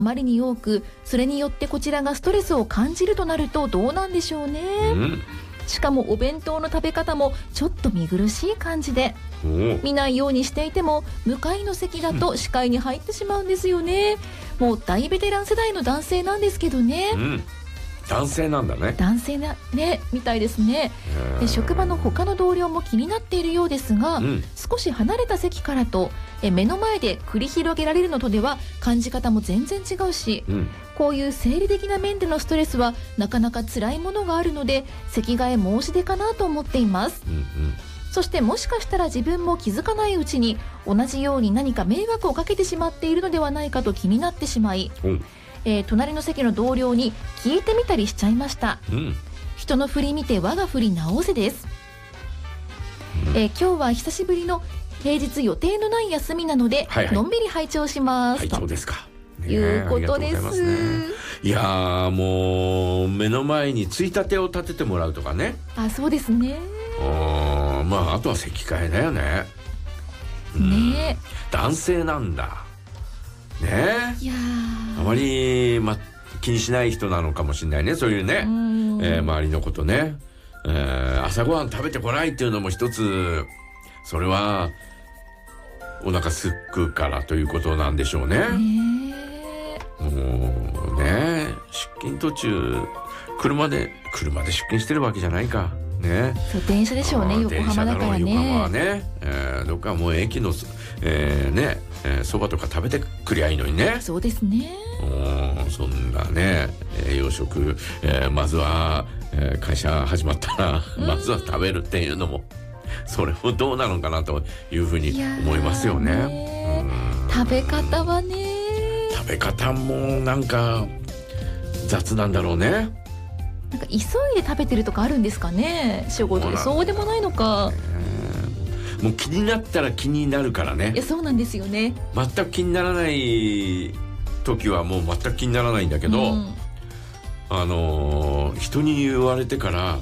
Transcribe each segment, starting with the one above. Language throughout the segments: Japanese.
まりに多く、それによってこちらがストレスを感じるとなるとどうなんでしょうね。しかもお弁当の食べ方もちょっと見苦しい感じで、見ないようにしていても向かいの席だと視界に入ってしまうんですよね。もう大ベテラン世代の男性なんですけどね。 男性なんだね。 男性だねみたいですね。で、職場の他の同僚も気になっているようですが、少し離れた席からと目の前で繰り広げられるのとでは感じ方も全然違うし、こういう生理的な面でのストレスはなかなか辛いものがあるので、席替え申し出かなと思っています。そしてもしかしたら自分も気づかないうちに同じように何か迷惑をかけてしまっているのではないかと気になってしまい、隣の席の同僚に聞いてみたりしちゃいました。人の振り見て我が振り直せです。今日は久しぶりの平日予定のない休みなので、のんびり拝聴します、 そうですか、 いうことです。 いやー、もう目の前についたてを立ててもらうとかね。 そうですね。 あとは席替えだよね。男性なんだね。いやあまり、気にしない人なのかもしれないね、そういうね、周りのことね。朝ごはん食べてこないっていうのも一つ、それはお腹すくからということなんでしょうね。もうね、出勤途中車で出勤してるわけじゃないかね。 そう電車でしょうね、横浜だからね。 横浜はね、どっかもう駅のそばとか食べてくりゃいいのにね。 そうですね。 そんなね、洋食、まずは、会社始まったらまずは食べるっていうのも、それもどうなのかなというふうに思いますよね。 食べ方はね、 食べ方もなんか雑なんだろうね。 なんか急いで食べてるとかあるんですかね、仕事で。そうでもないのか。 もう気になったら気になるからね。 いや、そうなんですよね。 全く気にならない時はもう全く気にならないんだけど、人に言われてから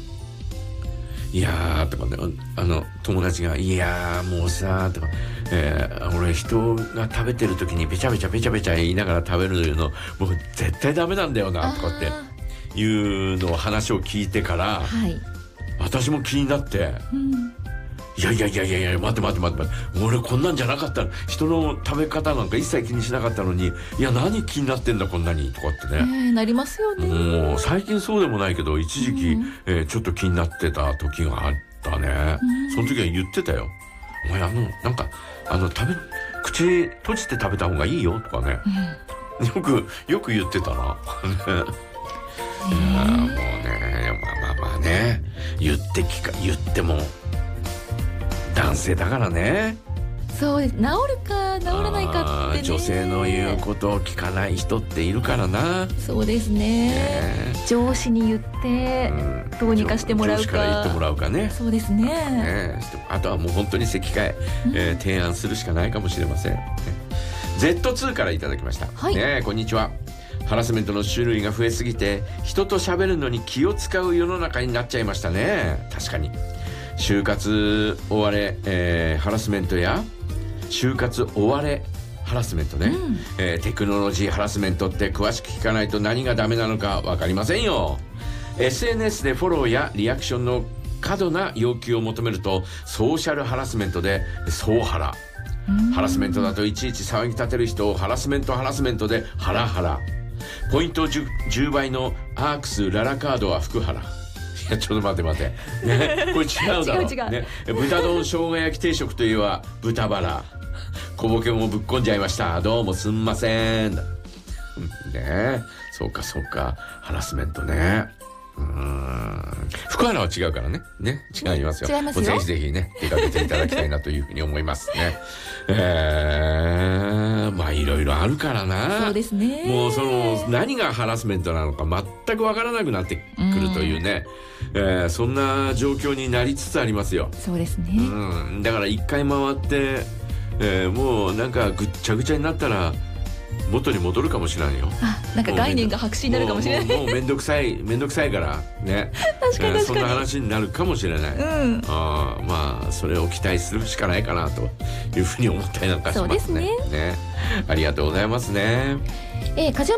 「いやー」とかね、友達が「いやーもうさ」とか、俺人が食べてる時にべちゃべちゃ言いながら食べるのもう絶対ダメなんだよなとかっていうのを話を聞いてから、私も気になって、いや待って俺こんなんじゃなかったら、人の食べ方なんか一切気にしなかったのに、いや何気になってんだこんなにとかってね、 なりますよね。もう最近そうでもないけど、一時期、ちょっと気になってた時があったね。その時は言ってたよ。お前なんか口閉じて食べた方がいいよとかね、よく言ってたな。もうね、まあね、言っても男性だからね。 そうです。治るか治らないかってね。 女性の言うことを聞かない人っているからな。 そうですね。上司に言ってどうにかしてもらうか。上司から言ってもらうかね。 そうですね。 あとはもう本当に席替え、提案するしかないかもしれません。Z2 からいただきました。こんにちは。ハラスメントの種類が増えすぎて、人と喋るのに気を使う世の中になっちゃいましたね。確かに。就活終われ、ハラスメントや就活終われハラスメントね、テクノロジーハラスメントって詳しく聞かないと何がダメなのか分かりませんよ。 SNS でフォローやリアクションの過度な要求を求めるとソーシャルハラスメントでソーハラ、ハラスメントだといちいち騒ぎ立てる人をハラスメントでハラハラ、ポイント 10倍のアークスララカードは福原。いやちょっと待って、ね、これ違うだろうね。豚丼生姜焼き定食といえば豚バラ、小ボケもぶっこんじゃいました、どうもすんません。ね、そうかハラスメントね。福原は違うからね。違いますよ。 違いますよ。 ぜひね出かけていただきたいなというふうに思いますね。まあいろいろあるからな。 そうですね。 もうその何がハラスメントなのか全くわからなくなってくるというね、そんな状況になりつつありますよ。 そうですね。 だから一回回って、もうなんかぐっちゃぐちゃになったら元に戻るかもしれないよ。 なんか概念が白紙になるかもしれない。 もうめんどくさいからね。 確かにそんな話になるかもしれない。まあそれを期待するしかないかなというふうに思ったりなんかしますね。 そうですね。 ありがとうございますね。 梶山